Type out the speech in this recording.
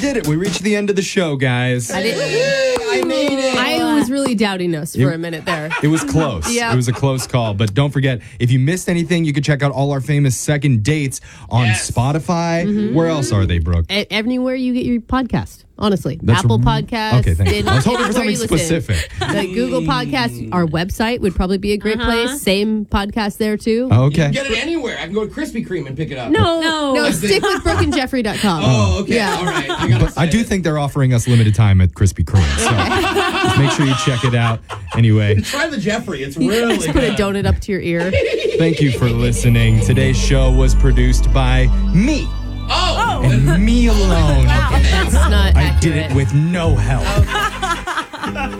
did it. We reached the end of the show, guys. I made it. I was really doubting us for a minute there. It was close. Yeah. It was a close call. But don't forget, if you missed anything, you can check out all our famous second dates on Spotify. Where else are they, Brooke? Anywhere you get your podcast, hononestly. That's Apple r- Podcasts. Okay, thank you. I was hoping for anywhere something you listen. specific. The Google Podcast, our website would probably be a great place. Same podcast there, too. Okay. You can get it anywhere. I can go to Krispy Kreme and pick it up. No, stick with BrookeandJeffrey.com. Oh, okay. Yeah. All right. I gotta I do think they're offering us limited time at Krispy Kreme. So just make sure you check it out. Anyway, try the Jeffrey. It's really Just put a good. donut up to your ear. thank you for listening. Today's show was produced by me Oh! and me alone. That's not I accurate. did it with no help.